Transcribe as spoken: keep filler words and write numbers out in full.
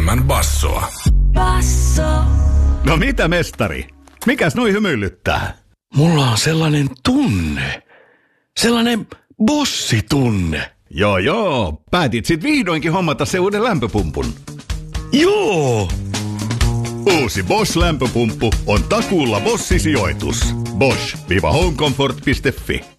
enemmän bassoa. Basso. No mitä, mestari? Mikäs noi hymyilyttää? Mulla on sellainen tunne. Sellainen bossitunne. Joo joo, päätit sit vihdoinkin hommata se uuden lämpöpumpun. Joo! Uusi Bosch-lämpöpumppu on takuulla Bosch-sijoitus. Bosch-homecomfort piste fi